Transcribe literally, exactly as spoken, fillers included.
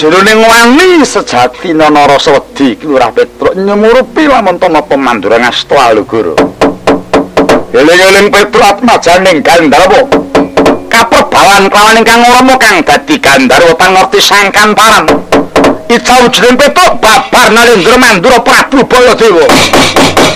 Jroning wani sejati nana rasa wedi Lurah Petruk nyemurupi lamun tanapa mandura ngasta Alugara. Eling-eling Petruk atmajaning Gandharwa. Kaperbawan kelawan ingkang rama kang dadi Gandharwa pangerti sangkan paran. Icawujuning Petruk babar Nalendra Mandura Prabu Baladewa.